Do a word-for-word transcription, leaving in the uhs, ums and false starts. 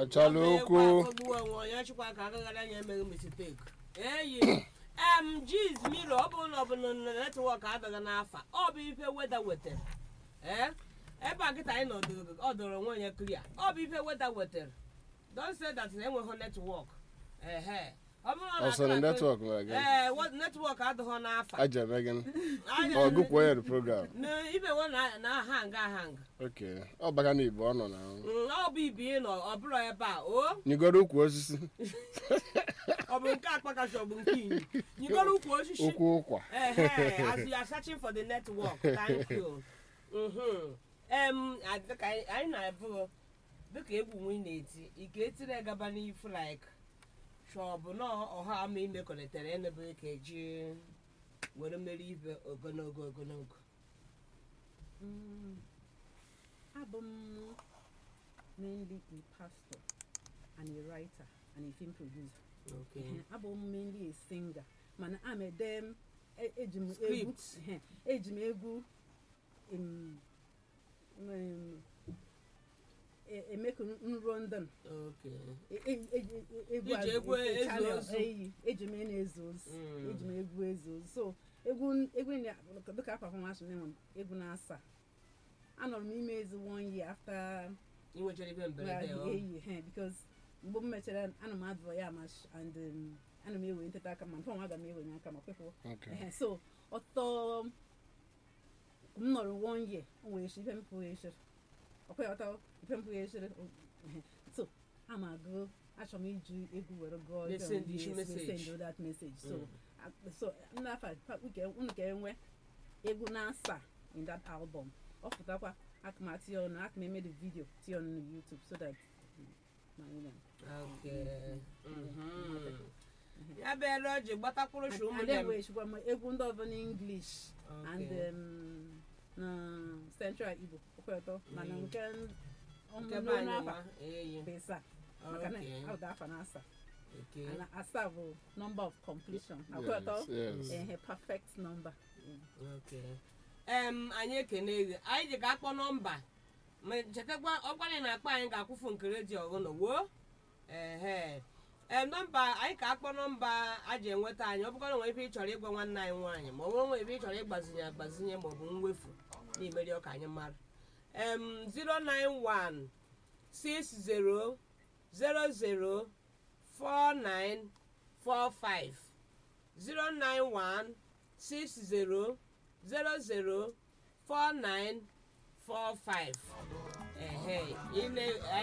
achala okwu onye chịkwa ka agagara anya emeghị mistake eyi em jiz miro ọ bụrụ na ọ bụ na netwọk adaga n'afa ọ bụ ife weda wetara ee ebe a kịta anyị nọdụrụ ọ dọrọ onwe onye klia ọ bụ ife weda wetara don't say that na enweghị netwọk ehe ọsọrọ netwọk nwere gị ee netwọk adịghị n'afa ajebe gị ọgụkwụ ya program ife we na hang ahang okay ọ baga n'igbo ọ nọ na ọ bụ ibi nọ ọ bụrụ ebe a o nyigoro ukwu osisi ọ bụ nke akpakacha ọ bụ nke inyi nyigoro ukwu osisi ukwu ụkwa ehe as you are searching for the network thank you mhm em anyị na-ebu dịka egwu nwunye na-eti ike etire gaba n'ifu like shọbụ na ọha ama imekọrịtara enebe ka eji were mmeri ibe ogologo ogologo abụ m mainly a pastor and a writer and a film producer. Okay. abụ m mainly a singer mana am edem eji m egwu eji m egwu emeka nrondon egwu eji m na-ezo eji m egwu ezo so egwu egwu dịka performance na egwu na-asa anọrọ m ime ezi one year after inwechara ibe mberede because mgbe m mechara ana m advọ ya mash and ana m ewe nteta aka ma mpọ aga m ewe aka ma kwepụ so ọtọ m nọrọ one year o wee shi ife mpụ eshiri ọkwa ọtọ ife mpụ eshiri so ama agụ achọrọ m iji egwu were gụọ send that message so so n'afa unu ka enwe egwu na-asa in that album ọ pụtakwa akma tie ọnụ akma eme the video tie ọnụ na YouTube so that okay ya bere o ji gbatakwuru shi ụmụ dem egwu ndị ọzọ n'English and na Central Igbo okweto mana nke ọmụmụ n'afa besa maka na ọ da afa na-asa and asa bụ number of completion okweto a perfect number. Okay. em anyị ekene gị anyị ji ka akpọ nọmba ma chetakwa ọkwanye na-akpọ anyị ga-akwụfu nke redio ọhụrụ wo ehe em nọmba anyị ka akpọ nọmba a ji enweta anyị ọ bụkwa nwe ebe ị chọrọ ịgwa nwanne anyị nwaanyị ma ọ bụ nwe ebe ị chọrọ ịgbazinye agbazinye ma ọ bụ mwefu n'imeri ọka anyị mara em zero nine one six zero zero zero four nine four five zero nine one six zero zero zero four nine four five. Eh, hey,